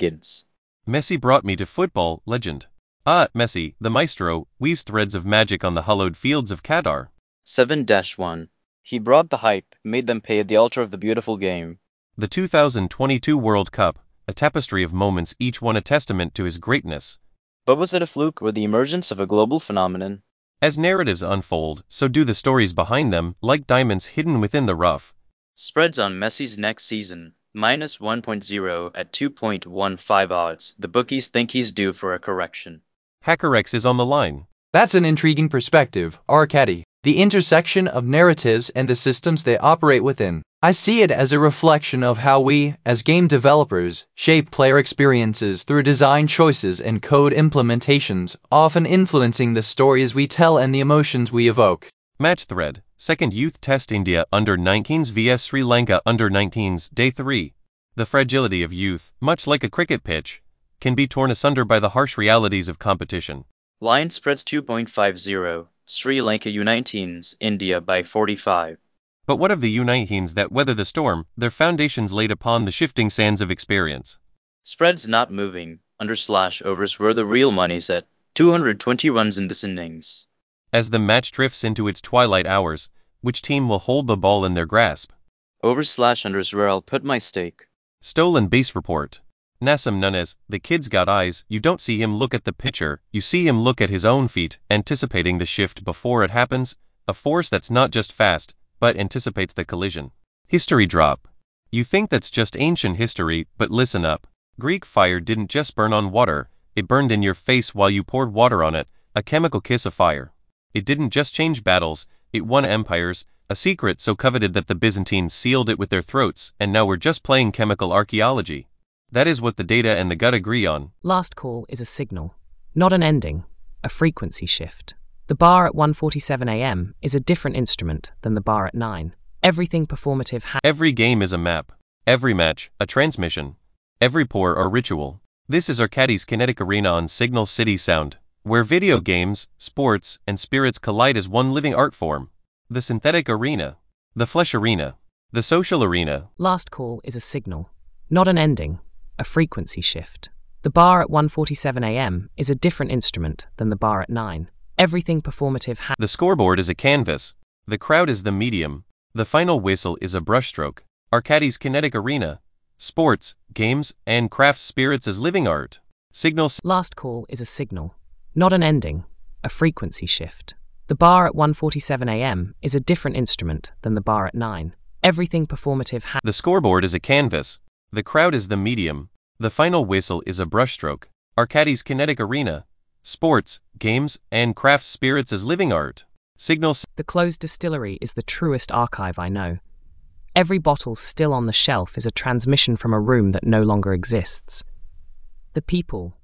begins. Messi brought me to football, legend. Ah, Messi, the maestro, weaves threads of magic on the hallowed fields of Qatar. 7-1. He brought the hype, made them pay at the altar of the beautiful game. The 2022 World Cup, a tapestry of moments, each one a testament to his greatness. But was it a fluke or the emergence of a global phenomenon? As narratives unfold, so do the stories behind them, like diamonds hidden within the rough. Spreads on Messi's next season, minus 1.0 at 2.15 odds. The bookies think he's due for a correction. HackerX is on the line. That's an intriguing perspective, Arkady. The intersection of narratives and the systems they operate within. I see it as a reflection of how we, as game developers, shape player experiences through design choices and code implementations, often influencing the stories we tell and the emotions we evoke. Match thread. Second youth test India under-19s vs Sri Lanka under-19s, day 3. The fragility of youth, much like a cricket pitch, can be torn asunder by the harsh realities of competition. Line spreads 2.50. Sri Lanka U19s, India by 45. But what of the U19s that weather the storm, their foundations laid upon the shifting sands of experience? Spreads not moving, under/overs where the real money's at, 220 runs in this innings. As the match drifts into its twilight hours, which team will hold the ball in their grasp? Overs/unders where I'll put my stake. Stolen base report. Nassim Nunez, the kid's got eyes. You don't see him look at the pitcher, you see him look at his own feet, anticipating the shift before it happens, a force that's not just fast, but anticipates the collision. History drop. You think that's just ancient history, but listen up. Greek fire didn't just burn on water, it burned in your face while you poured water on it, a chemical kiss of fire. It didn't just change battles, it won empires, a secret so coveted that the Byzantines sealed it with their throats, and now we're just playing chemical archaeology. That is what the data and the gut agree on. Last call is a signal, not an ending, a frequency shift. The bar at 1:47 a.m. is a different instrument than the bar at 9. Everything performative Every game is a map. Every match, a transmission. Every pour or ritual. This is Arkady's Kinetic Arena on Signal City Sound, where video games, sports, and spirits collide as one living art form. The synthetic arena. The flesh arena. The social arena. Last call is a signal, not an ending, a frequency shift. The bar at 1:47 a.m. is a different instrument than the bar at 9. Everything performative The scoreboard is a canvas. The crowd is the medium. The final whistle is a brushstroke. Arkady's Kinetic Arena. Sports, games, and craft spirits as living art. Signals. Last call is a signal, not an ending, a frequency shift. The bar at 1:47 a.m. is a different instrument than the bar at 9. Everything performative The scoreboard is a canvas. The crowd is the medium. The final whistle is a brushstroke. Arkady's Kinetic Arena. Sports, games, and craft spirits as living art. Signals. The closed distillery is the truest archive I know. Every bottle still on the shelf is a transmission from a room that no longer exists. The people.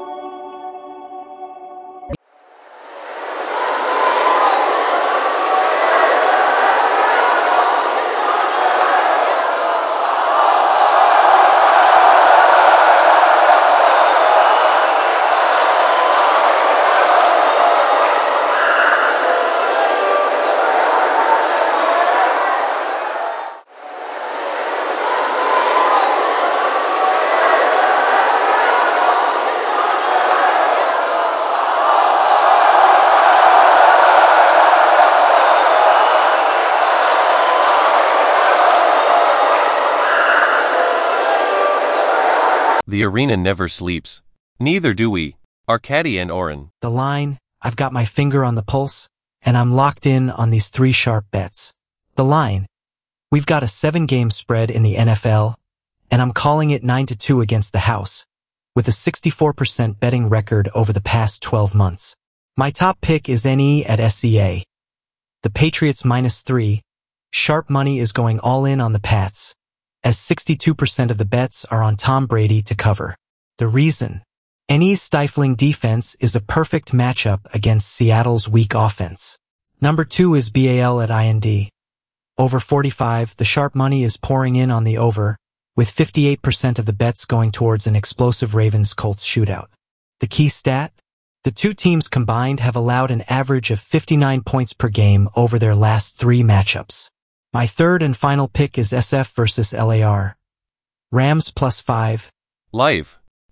The arena never sleeps. Neither do we. Arkady and Oren. The line, I've got my finger on the pulse, and I'm locked in on these 3 sharp bets. The line, we've got a 7-game spread in the NFL, and I'm calling it 9-2 against the house, with a 64% betting record over the past 12 months. My top pick is NE at SEA. The Patriots -3, sharp money is going all in on the Pats, as 62% of the bets are on Tom Brady to cover. The reason? NE's stifling defense is a perfect matchup against Seattle's weak offense. Number 2 is BAL at IND. Over 45, the sharp money is pouring in on the over, with 58% of the bets going towards an explosive Ravens-Colts shootout. The key stat? The two teams combined have allowed an average of 59 points per game over their last 3 matchups. My third and final pick is SF versus LAR. Rams +5. Live.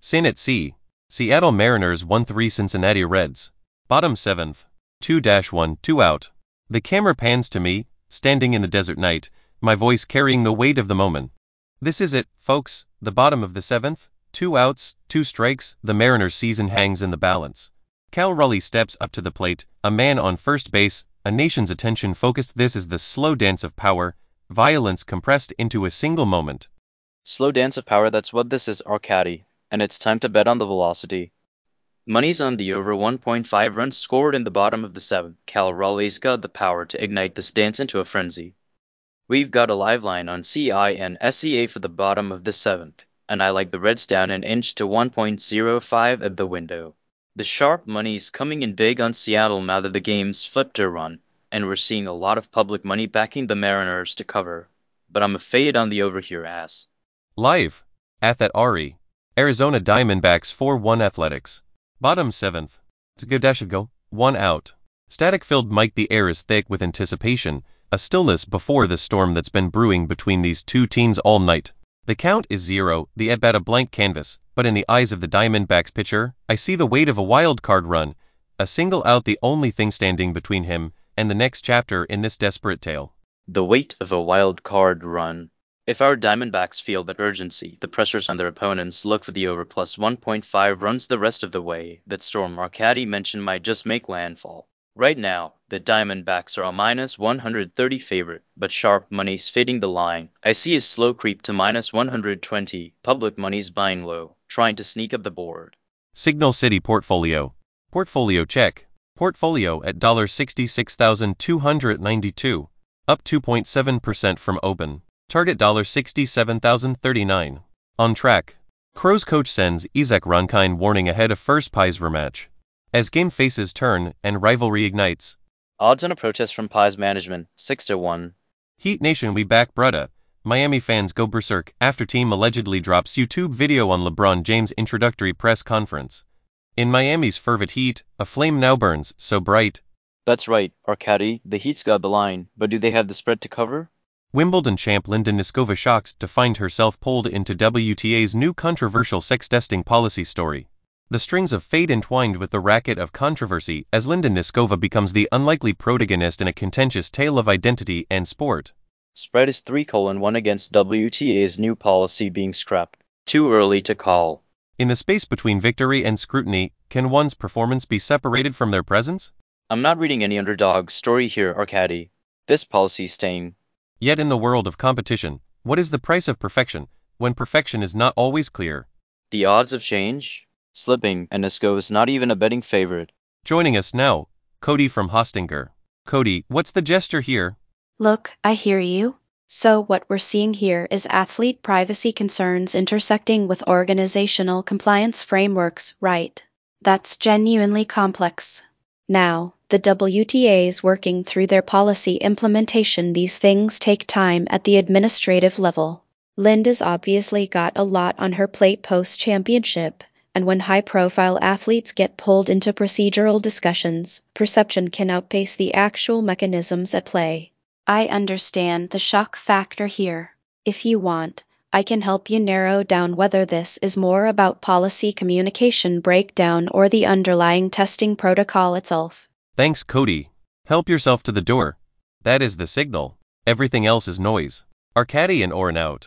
Sin at sea. Seattle Mariners 1-3 Cincinnati Reds. Bottom 7th. 2-1, 2 out. The camera pans to me, standing in the desert night, my voice carrying the weight of the moment. This is it, folks, the bottom of the 7th. 2 outs, 2 strikes, the Mariners' season hangs in the balance. Cal Raleigh steps up to the plate, a man on first base, a nation's attention focused. This is the slow dance of power, violence compressed into a single moment. Slow dance of power, that's what this is, Arcady, and it's time to bet on the velocity. Money's on the over 1.5 runs scored in the bottom of the 7th. Cal Raleigh's got the power to ignite this dance into a frenzy. We've got a live line on CI and SEA for the bottom of the 7th, and I like the Reds down an inch to 1.05 at the window. The sharp money's coming in big on Seattle now that the game's flipped a run, and we're seeing a lot of public money backing the Mariners to cover. But I'm a fade on the over here as. Live. Athat Ari. Arizona Diamondbacks 4-1 Athletics. Bottom 7th. Go. 1 out. Static-filled mic. The air is thick with anticipation, a stillness before the storm that's been brewing between these two teams all night. The count is 0, the at-bat a blank canvas, but in the eyes of the Diamondbacks pitcher, I see the weight of a wild card run, a single out, the only thing standing between him and the next chapter in this desperate tale. The weight of a wild card run. If our Diamondbacks feel that urgency, the pressures on their opponents, look for the over plus 1.5 runs the rest of the way. That storm Arcady mentioned might just make landfall. Right now, the Diamondbacks are a minus 130 favorite, but sharp money's fading the line. I see a slow creep to minus 120. Public money's buying low, trying to sneak up the board. Signal City Portfolio. Portfolio check. Portfolio at $66,292, up 2.7% from open. Target $67,039. On track. Crows coach sends Isaac Ronkin warning ahead of first Pies rematch. As game faces turn and rivalry ignites. Odds on a protest from Pies management, 6-1. Heat Nation, we back Brutta. Miami fans go berserk after team allegedly drops YouTube video on LeBron James' introductory press conference. In Miami's fervent heat, a flame now burns so bright. That's right, Arcady, the Heat's got the line, but do they have the spread to cover? Wimbledon champ Linda Niskova shocked to find herself pulled into WTA's new controversial sex testing policy story. The strings of fate entwined with the racket of controversy as Linda Niskova becomes the unlikely protagonist in a contentious tale of identity and sport. Spread is 3:1 against WTA's new policy being scrapped. Too early to call. In the space between victory and scrutiny, can one's performance be separated from their presence? I'm not reading any underdog story here, Arcady. This policy's staying. Yet in the world of competition, what is the price of perfection, when perfection is not always clear? The odds of change? Slipping, and Nisko is not even a betting favorite. Joining us now, Cody from Hostinger. Cody, what's the gesture here? Look, I hear you. So what we're seeing here is athlete privacy concerns intersecting with organizational compliance frameworks, right? That's genuinely complex. Now, the WTA is working through their policy implementation. These things take time at the administrative level. Linda's obviously got a lot on her plate post-championship, and when high-profile athletes get pulled into procedural discussions, perception can outpace the actual mechanisms at play. I understand the shock factor here. If you want, I can help you narrow down whether this is more about policy communication breakdown or the underlying testing protocol itself. Thanks, Cody. Help yourself to the door. That is the signal. Everything else is noise. Arcady and Oren out.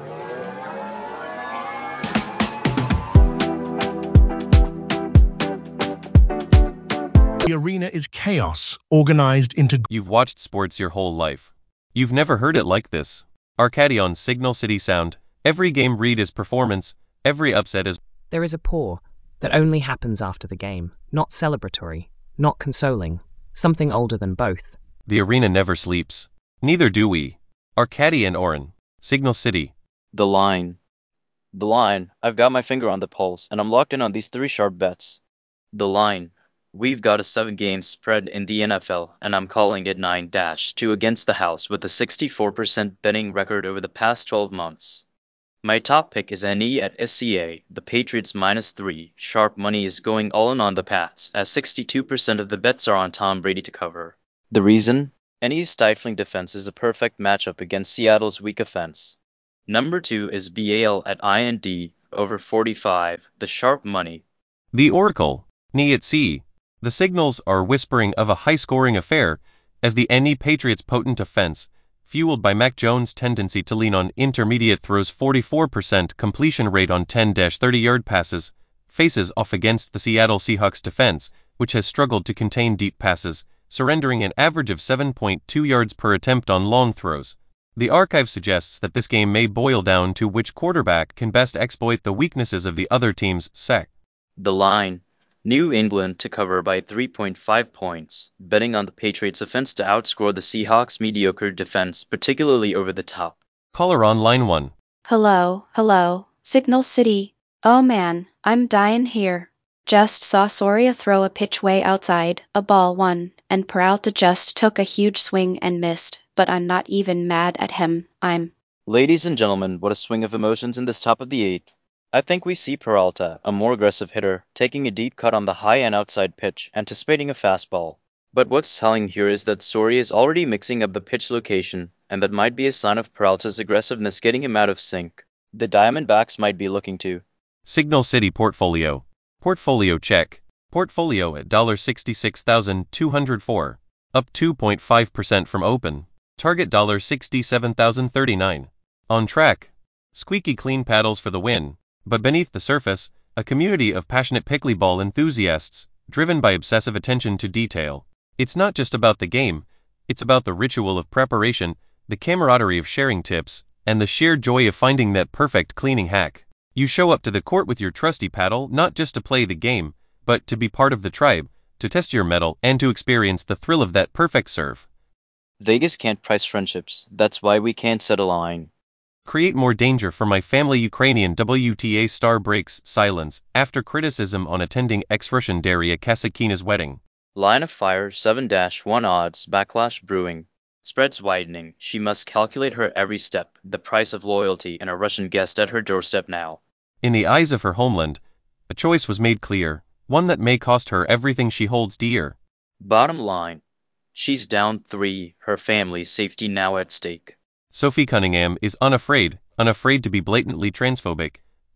The arena is chaos, organized into... You've watched sports your whole life. You've never heard it like this. Arcady on Signal City Sound. Every game read is performance. Every upset is... There is a pour that only happens after the game, not celebratory, not consoling, something older than both. The arena never sleeps. Neither do we. Arcady and Oren. Signal City. The line. The line. I've got my finger on the pulse, and I'm locked in on these 3 sharp bets. The line. We've got a 7-game spread in the NFL, and I'm calling it 9-2 against the house with a 64% betting record over the past 12 months. My top pick is NE at SCA, the Patriots -3. Sharp money is going all in on the Pats, as 62% of the bets are on Tom Brady to cover. The reason? NE's stifling defense is a perfect matchup against Seattle's weak offense. Number 2 is BAL at IND, over 45, the sharp money. The Oracle, Ni at sea. The signals are whispering of a high-scoring affair, as the NE Patriots' potent offense, fueled by Mac Jones' tendency to lean on intermediate throws, 44% completion rate on 10-30-yard passes, faces off against the Seattle Seahawks defense, which has struggled to contain deep passes, surrendering an average of 7.2 yards per attempt on long throws. The archive suggests that this game may boil down to which quarterback can best exploit the weaknesses of the other team's sec. The line, New England to cover by 3.5 points, betting on the Patriots' offense to outscore the Seahawks' mediocre defense, particularly over the top. Caller on line 1. Hello, Signal City. Oh man, I'm dying here. Just saw Soria throw a pitch way outside, a ball one, and Peralta just took a huge swing and missed, but I'm not even mad at him, Ladies and gentlemen, what a swing of emotions in this top of the 8th. I think we see Peralta, a more aggressive hitter, taking a deep cut on the high and outside pitch, anticipating a fastball. But what's telling here is that Soria is already mixing up the pitch location, and that might be a sign of Peralta's aggressiveness getting him out of sync. The Diamondbacks might be looking to Signal City portfolio. Portfolio check. Portfolio at $66,204. Up 2.5% from open. Target $67,039. On track. Squeaky clean paddles for the win. But beneath the surface, a community of passionate pickleball enthusiasts, driven by obsessive attention to detail. It's not just about the game, it's about the ritual of preparation, the camaraderie of sharing tips, and the sheer joy of finding that perfect cleaning hack. You show up to the court with your trusty paddle not just to play the game, but to be part of the tribe, to test your mettle, and to experience the thrill of that perfect serve. Vegas can't price friendships, that's why we can't set a line. Create more danger for my family. Ukrainian WTA star breaks silence after criticism on attending ex-Russian Daria Kasatkina's wedding. Line of fire, 7-1 odds, backlash brewing. Spreads widening, she must calculate her every step, the price of loyalty and a Russian guest at her doorstep now. In the eyes of her homeland, a choice was made clear, one that may cost her everything she holds dear. Bottom line, she's down 3, her family's safety now at stake. Sophie Cunningham is unafraid to be blatantly transphobic.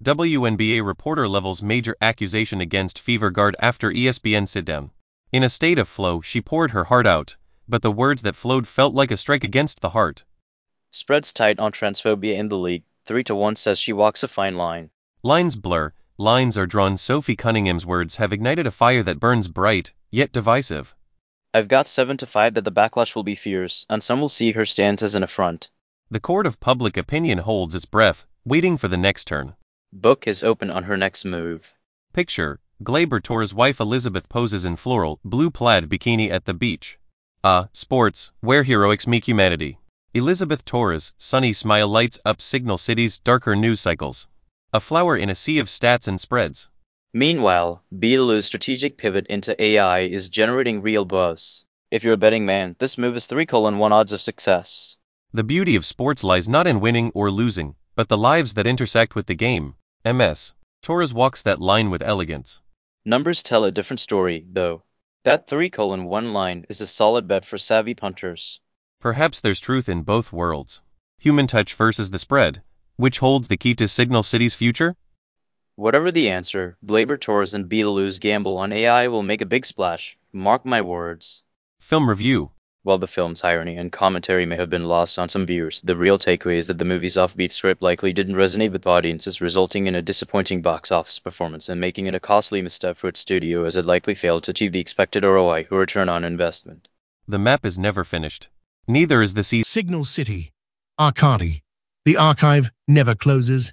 WNBA reporter levels major accusation against Fever Guard after ESPN sit-down. In a state of flow, she poured her heart out, but the words that flowed felt like a strike against the heart. Spreads tight on transphobia in the league, 3-1 says she walks a fine line. Lines blur, lines are drawn. Sophie Cunningham's words have ignited a fire that burns bright, yet divisive. I've got 7-5 that the backlash will be fierce, and some will see her stance as an affront. The court of public opinion holds its breath, waiting for the next turn. Book is open on her next move. Picture, Glaber Torres' wife Elizabeth poses in floral, blue plaid bikini at the beach. Sports, where heroics meet humanity. Elizabeth Torres' sunny smile lights up Signal City's darker news cycles. A flower in a sea of stats and spreads. Meanwhile, Beetle's strategic pivot into AI is generating real buzz. If you're a betting man, this move is 3:1 odds of success. The beauty of sports lies not in winning or losing, but the lives that intersect with the game. MS. Torres walks that line with elegance. Numbers tell a different story, though. That 3:1 line is a solid bet for savvy punters. Perhaps there's truth in both worlds. Human touch versus the spread. Which holds the key to Signal City's future? Whatever the answer, Glaber Torres and Beetle's gamble on AI will make a big splash. Mark my words. Film review. While the film's irony and commentary may have been lost on some viewers, the real takeaway is that the movie's offbeat script likely didn't resonate with audiences, resulting in a disappointing box office performance and making it a costly misstep for its studio, as it likely failed to achieve the expected ROI, or return on investment. The map is never finished. Neither is the Signal City. Arcadi. The archive never closes.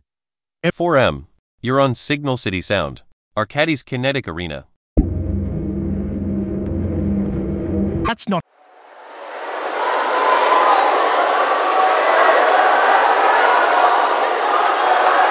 4M. You're on Signal City Sound. Arcadi's Kinetic Arena. That's not